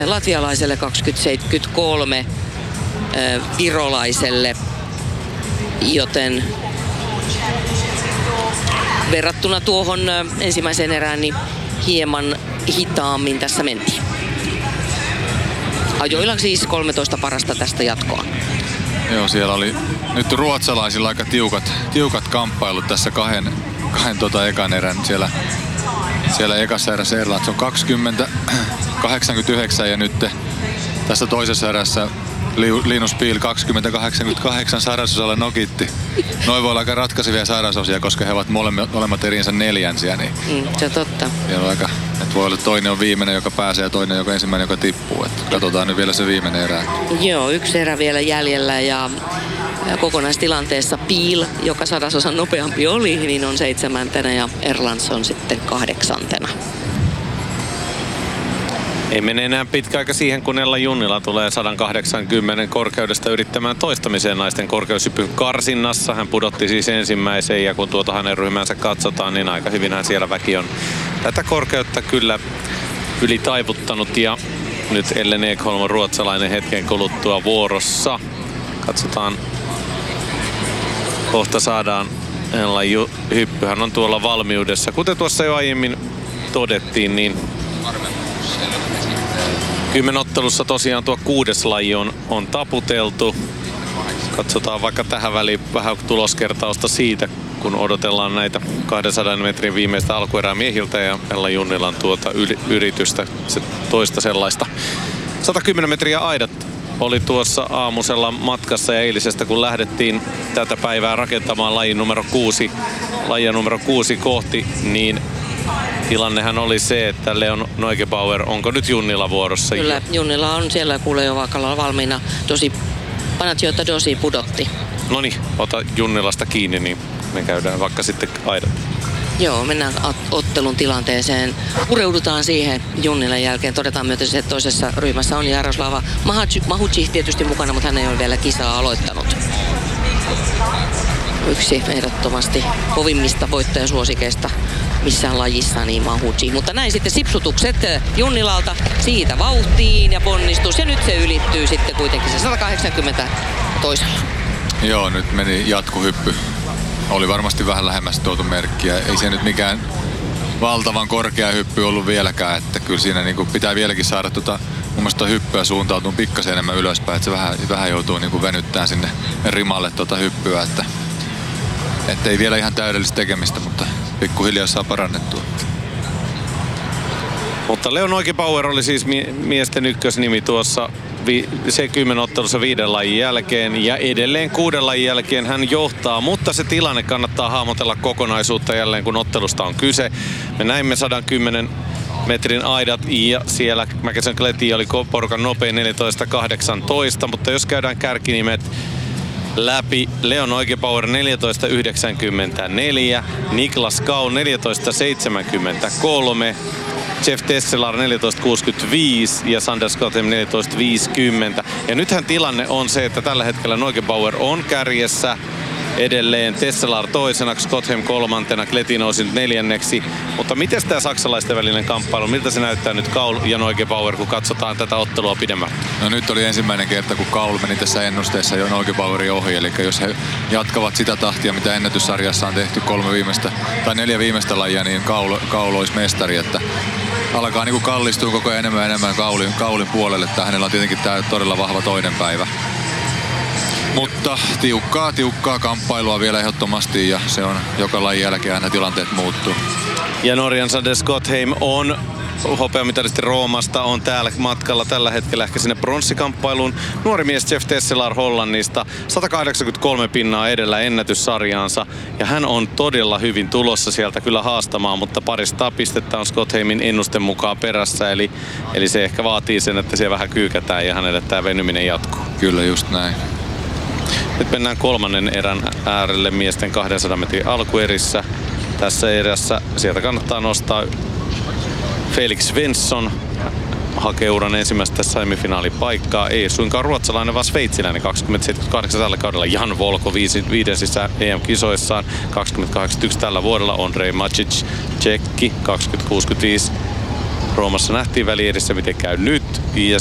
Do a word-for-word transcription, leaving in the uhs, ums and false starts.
latvialaiselle kaksikymmentä seitsemänkymmentäkolme virolaiselle, joten verrattuna tuohon ensimmäiseen erään niin hieman hitaammin tässä mentiin. Ajoilla siis kolmetoista parasta tästä jatkoa. Joo, siellä oli nyt ruotsalaisilla aika tiukat, tiukat kamppailut tässä kahden, kahden tota ekan erän. Siellä, siellä ekassa erässä Erlands on kaksikymmentä kahdeksankymmentäyhdeksän ja nyt tässä toisessa erässä Linus Pihl kaksikymmentä kahdeksankymmentäkahdeksan sairausosalle nokitti. Noin voi olla aika ratkaisevia sairausosia, koska he ovat molemmat, molemmat erinsä neljänsiä. Niin mm, se on totta. On aika, että voi olla toinen on viimeinen, joka pääsee ja toinen joka ensimmäinen, joka tippuu. Että katsotaan nyt vielä se viimeinen erä. Joo, yksi erä vielä jäljellä ja, ja kokonaistilanteessa Pihl, joka sadasosan nopeampi oli, niin on seitsemäntenä ja Erlands on sitten kahdeksantena. Ei mene enää pitkä aika siihen, kun Ella Junnila tulee sata kahdeksankymmentä korkeudesta yrittämään toistamiseen naisten korkeushypyn karsinnassa. Hän pudotti siis ensimmäiseen ja kun tuota hänen ryhmänsä katsotaan, niin aika hyvinhän siellä väki on tätä korkeutta kyllä yli taivuttanut. Ja nyt Ellen Ekholm on ruotsalainen hetken kuluttua vuorossa. Katsotaan, kohta saadaan Ella hyppy. Hän on tuolla valmiudessa. Kuten tuossa jo aiemmin todettiin, niin kymmenottelussa tosiaan tuo kuudes laji on, on taputeltu. Katsotaan vaikka tähän väliin vähän tuloskertausta siitä, kun odotellaan näitä kahdensadan metrin viimeistä alkuerää miehiltä ja Ella Junnilan tuota yritystä, se toista sellaista. sata kymmenen metriä aidat oli tuossa aamusella matkassa ja eilisestä, kun lähdettiin tätä päivää rakentamaan lajin numero kuusi, lajia numero kuusi kohti, niin tilannehan oli se, että Leon Neugebauer, onko nyt Junnila vuorossa? Kyllä, Junnila on siellä kuule jo vaikka valmiina. Dosi, Panathiotta Dosi pudotti. Noniin, ota Junnilasta kiinni, niin me käydään vaikka sitten aidat. Joo, mennään ottelun tilanteeseen. Pureudutaan siihen Junnilan jälkeen. Todetaan myös, että toisessa ryhmässä on Jaroslava Mahuci tietysti mukana, mutta hän ei ole vielä kisaa aloittanut. Yksi ehdottomasti kovimmista voittajasuosikeista missään lajissa, niin Mahuci. Mutta näin sitten sipsutukset Junnilalta siitä vauhtiin ja ponnistus. Ja nyt se ylittyy sitten kuitenkin se sata kahdeksankymmentä toisella. Joo, nyt meni jatkohyppy. Oli varmasti vähän lähemmäs tuotu merkkiä. Ei se nyt mikään valtavan korkea hyppy ollut vieläkään. Että kyllä siinä niin kuin pitää vieläkin saada tuota, mun mielestä hyppyä suuntautua pikkasen enemmän ylöspäin. Että se vähän, vähän joutuu niin kuin venyttämään sinne rimalle tuota hyppyä. Että Että ei vielä ihan täydellistä tekemistä, mutta pikkuhiljaa saa parannettua. Mutta Leon Neugebauer oli siis mie- miesten ykkösnimi tuossa vi- se kymmenottelussa viiden lajin jälkeen. Ja edelleen kuuden lajin jälkeen hän johtaa, mutta se tilanne kannattaa hahmotella kokonaisuutta jälleen, kun ottelusta on kyse. Me näimme sata kymmenen metrin aidat ja siellä Mäkisen Kleti oli porukan nopein neljätoista kahdeksantoista, mutta jos käydään kärkinimet läpi, Leon Neugebauer neljätoista yhdeksänkymmentäneljä, Niklas Kau neljätoista seitsemänkymmentäkolme, Jeff Tesselar neljätoista kuusikymmentäviisi ja Sander Skottheim neljätoista viisikymmentä. Ja nythän tilanne on se, että tällä hetkellä Neugebauer on kärjessä edelleen, Tesselar toisena, Skottheim kolmantena, Kleti nousi neljänneksi. Mutta miten tämä saksalaisten välinen kamppailu, miltä se näyttää nyt Kaul ja Neugebauer, kun katsotaan tätä ottelua pidemmälle? No nyt oli ensimmäinen kerta, kun Kaul meni tässä ennusteessa jo Neugebauerin ohi. Eli jos he jatkavat sitä tahtia, mitä ennätyssarjassa on tehty kolme viimeistä tai neljä viimeistä lajia, niin Kaul, Kaul olisi mestari. Että alkaa niin kuin kallistua koko ajan enemmän ja enemmän Kaulin, Kaulin puolelle. Että hänellä on tietenkin tämä todella vahva toinen päivä. Mutta tiukkaa, tiukkaa kamppailua vielä ehdottomasti ja se on joka lajin jälkeen aina tilanteet muuttuu. Ja Norjan Sander Skottheim on hopeamitalisti Roomasta, on täällä matkalla tällä hetkellä ehkä sinne pronssikamppailuun. Nuori mies Jeff Tesselar Hollannista, sata kahdeksankymmentäkolme pinnaa edellä ennätyssarjaansa ja hän on todella hyvin tulossa sieltä kyllä haastamaan, mutta parista pistettä on Skottheimin ennusten mukaan perässä, eli, eli se ehkä vaatii sen, että siellä vähän kyykätään ja hänelle tämä venyminen jatkuu. Kyllä just näin. Nyt mennään kolmannen erän äärelle miesten kahdensadan metrin alkuerissä. Tässä erässä sieltä kannattaa nostaa Felix Svensson. Hakee uran ensimmäistä semifinaalipaikkaa. Ei suinkaan ruotsalainen, vaan sveitsiläinen kaksikymmentä seitsemänkymmentäkahdeksan tällä kaudella. Jan Volko viidennessä E M-kisoissaan. kaksikymmentä kahdeksankymmentäyksi tällä vuodella. Ondrej Macic, tsekki, kaksikymmentä kuusikymmentäviisi. Roomassa nähtiin välierissä, miten käy nyt. Ja